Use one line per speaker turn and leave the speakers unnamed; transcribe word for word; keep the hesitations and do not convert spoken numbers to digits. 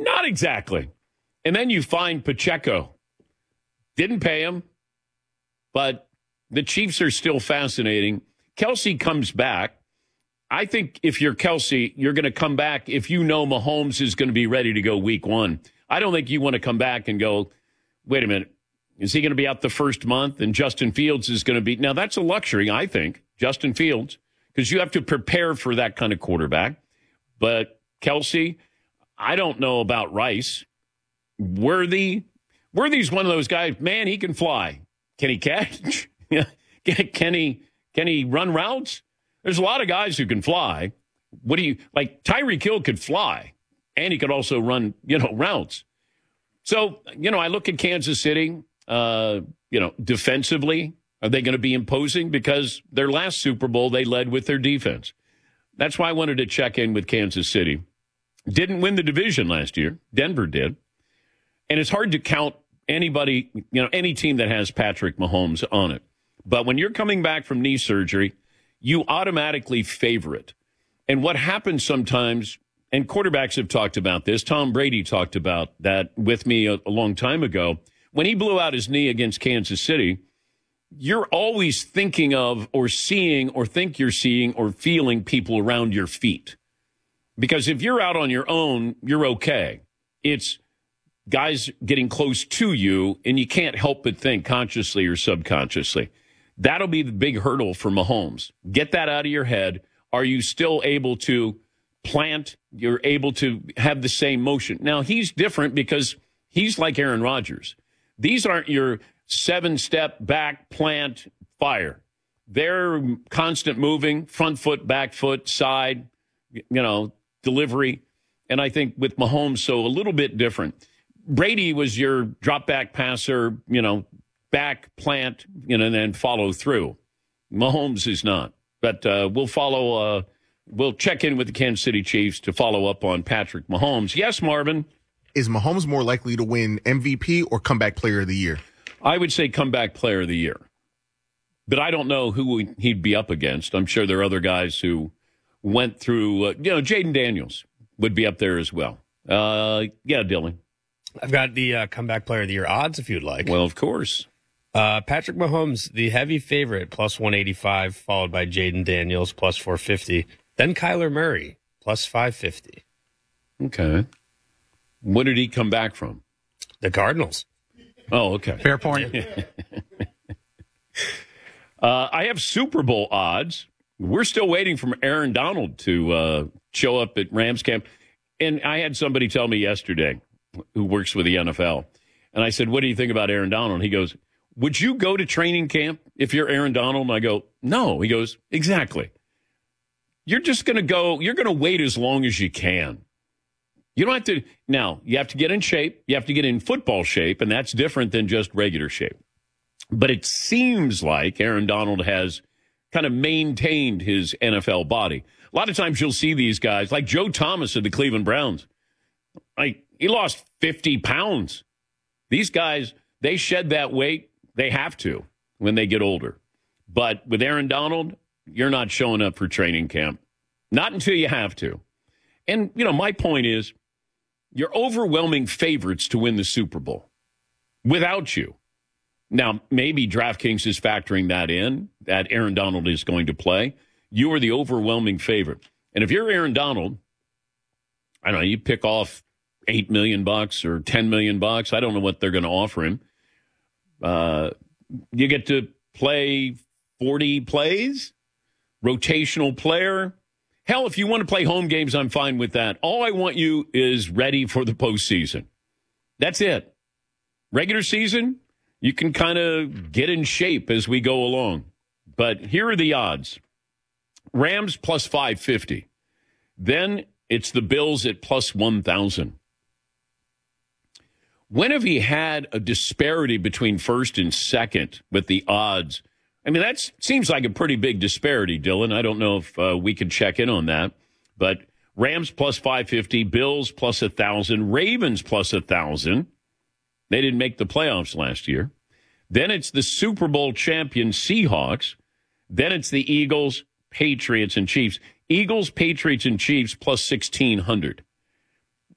Not exactly. And then you find Pacheco. Didn't pay him, but the Chiefs are still fascinating. Kelsey comes back. I think if you're Kelsey, you're going to come back if you know Mahomes is going to be ready to go week one. I don't think you want to come back and go, wait a minute, is he going to be out the first month and Justin Fields is going to be. Now, that's a luxury, I think, Justin Fields, because you have to prepare for that kind of quarterback. But Kelsey, I don't know about Rice. Worthy, Worthy's one of those guys, man, he can fly. Can he catch? can he can he run routes? There's a lot of guys who can fly. What do you like? Tyreek Hill could fly, and he could also run, you know, routes. So, you know, I look at Kansas City, uh, you know, defensively, are they going to be imposing? Because their last Super Bowl, they led with their defense. That's why I wanted to check in with Kansas City. Didn't win the division last year. Denver did. And it's hard to count anybody, you know, any team that has Patrick Mahomes on it. But when you're coming back from knee surgery, you automatically favor it. And what happens sometimes, and quarterbacks have talked about this, Tom Brady talked about that with me a, a long time ago, when he blew out his knee against Kansas City, you're always thinking of or seeing or think you're seeing or feeling people around your feet. Because if you're out on your own, you're okay. It's guys getting close to you, and you can't help but think consciously or subconsciously. That'll be the big hurdle for Mahomes. Get that out of your head. Are you still able to plant? You're able to have the same motion. Now, he's different because he's like Aaron Rodgers. These aren't your seven-step back, plant, fire. They're constant moving, front foot, back foot, side, you know, delivery. And I think with Mahomes, so a little bit different. Brady was your drop-back passer, you know, back, plant, you know, and then follow through. Mahomes is not. But uh, we'll follow, uh, we'll check in with the Kansas City Chiefs to follow up on Patrick Mahomes. Yes, Marvin?
Is Mahomes more likely to win M V P or comeback player of the year?
I would say comeback player of the year. But I don't know who he'd be up against. I'm sure there are other guys who went through, uh, you know, Jaden Daniels would be up there as well. Uh, yeah, Dylan.
I've got the uh, comeback player of the year odds, if you'd like.
Well, of course.
Uh, Patrick Mahomes, the heavy favorite, plus one eighty-five, followed by Jaden Daniels, plus four fifty. Then Kyler Murray, plus five fifty.
Okay. What did he come back from?
The Cardinals.
Oh, okay.
Fair point.
uh, I have Super Bowl odds. We're still waiting for Aaron Donald to uh, show up at Rams camp. And I had somebody tell me yesterday who works with the N F L. And I said, what do you think about Aaron Donald? And he goes, would you go to training camp if you're Aaron Donald? And I go, no. He goes, exactly. You're just going to go, you're going to wait as long as you can. You don't have to, now, you have to get in shape. You have to get in football shape, and that's different than just regular shape. But it seems like Aaron Donald has kind of maintained his N F L body. A lot of times you'll see these guys, like Joe Thomas of the Cleveland Browns. Like, he lost fifty pounds. These guys, they shed that weight. They have to when they get older. But with Aaron Donald, you're not showing up for training camp. Not until you have to. And, you know, my point is, you're overwhelming favorites to win the Super Bowl without you. Now, maybe DraftKings is factoring that in, that Aaron Donald is going to play. You are the overwhelming favorite. And if you're Aaron Donald, I don't know, you pick off eight million bucks or ten million bucks. I don't know what they're going to offer him. Uh, you get to play forty plays, rotational player. Hell, if you want to play home games, I'm fine with that. All I want you is ready for the postseason. That's it. Regular season, you can kind of get in shape as we go along. But here are the odds. Rams plus five fifty. Then it's the Bills at plus one thousand. When have you had a disparity between first and second with the odds? I mean, that seems like a pretty big disparity, Dylan. I don't know if uh, we could check in on that. But Rams plus five fifty, Bills plus one thousand, Ravens plus one thousand. They didn't make the playoffs last year. Then it's the Super Bowl champion Seahawks. Then it's the Eagles, Patriots, and Chiefs. Eagles, Patriots, and Chiefs plus sixteen hundred.